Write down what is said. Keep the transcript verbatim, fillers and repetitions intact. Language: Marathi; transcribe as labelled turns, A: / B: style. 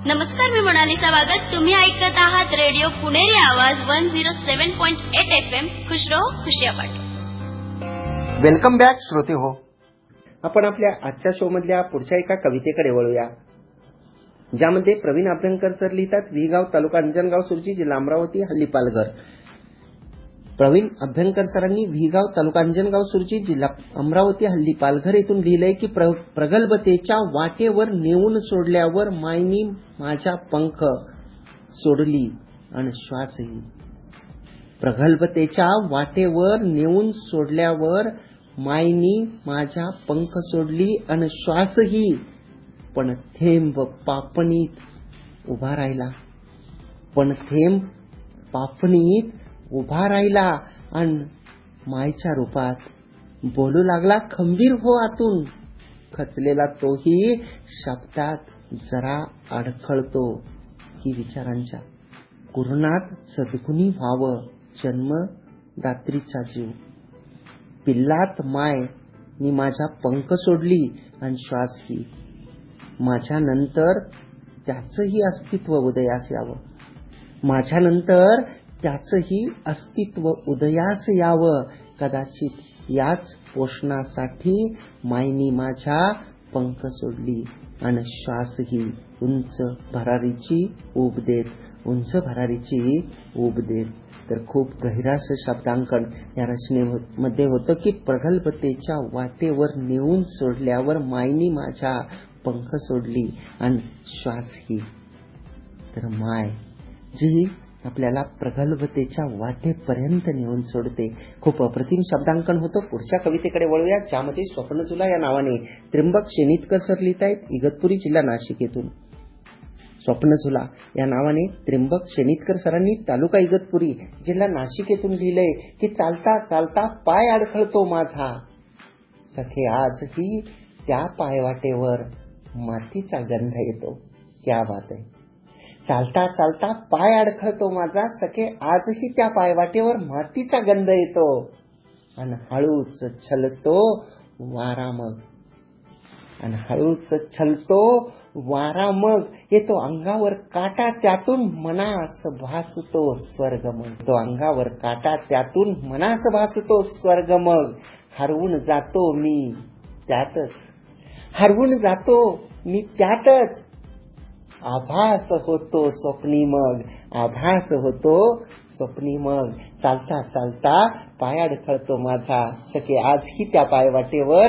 A: नमस्कार, मी मोनालिसा वागत. तुम्ही ऐकत आहात रेडिओ पुणेरी आवाज वन झिरो सेवन पॉइंट एट एफ एम. खुश रहो, खुशियां बांटो.
B: वेलकम बॅक श्रोते हो. आपण आपल्या आजच्या शो मधल्या पुढच्या एका कवितेकडे वळूया, ज्यामध्ये प्रवीण अभ्यंकर सर लिहितात. विगाव, तालुका अंजनगाव, सुरजी, जिल्हा अमरावती, हल्ली पालघर. प्रवीण अभ्यंकर सरांनी विगाव, तालुका अंजनगाव, सुरजी, जिल्हा अमरावती, हल्ली पालघर येथून लिहिलंय की प्र, प्रगल्भतेच्या वाटेवर नेऊन सोडल्यावर मायनी माझ्या पंख सोडली आणि श्वासही. प्रगल्भतेच्या वाटेवर नेऊन सोडल्यावर मायनी माझ्या पंख सोडली आणि श्वासही. पण थेंब पापणीत उभा राहिला, पण थेंब पापणीत उभा राहिला आणि मायच्या रूपात बोलू लागला, खंबीर हो आतून. खचलेला तोही शब्दात जरा अडखळतो की विचारांच्या कुरणात सद्गुणी व्हावं जन्मदात्रीचा जीव. पिल्लात माय मी माझ्या पंख सोडली आणि श्वास ही. माझ्या नंतर त्याचंही अस्तित्व उदयास यावं, माझ्या नंतर त्याचंही अस्तित्व उदयास यावं. कदाचित याच पोषणासाठी मायनी माझ्या पंख सोडली आणि श्वासही. उंच भरारीची ऊब देत, उंच भरारीची ऊब देत. तर खूप गहिरास शब्दांकन या रचनेमध्ये होतं की प्रगल्भतेच्या वाटेवर नेऊन सोडल्यावर मायनी माझ्या पंख सोडली आणि श्वासही. तर माय जी आपल्याला प्रगल्भतेच्या वाटेपर्यंत नेऊन सोडते. खूप अप्रतिम शब्दांकन होतं. पुढच्या कवितेकडे वळूया, ज्यामध्ये स्वप्नझुला या नावाने त्र्यंबक शेनितकर सर लिहित आहेत, इगतपुरी, जिल्हा नाशिक येथून. स्वप्नझुला या नावाने त्र्यंबक शेनितकर सरांनी तालुका इगतपुरी, जिल्हा नाशिक येथून लिहिलंय की चालता चालता पाय अडखळतो माझा, सखे आजही त्या पायवाटेवर मातीचा गंध येतो. क्या बात आहे. चालता चालता पाय अडखळतो माझा, सखे आजही त्या पायवाटेवर मातीचा गंध येतो. आणि हळूच छलतो वारा मग, आणि हळूच छलतो वारा मग. येतो अंगावर काटा त्यातून मनास भासतो स्वर्ग मग. तो अंगावर काटा त्यातून मनास भासतो स्वर्ग मग. हरवून जातो मी त्यातच, हरवून जातो मी त्यातच. आभास होतो स्वप्नी मग, आभास होतो स्वप्नी मग. चालता चालता पाय अडखळतो माझा, सखे आजही त्या पायवाटेवर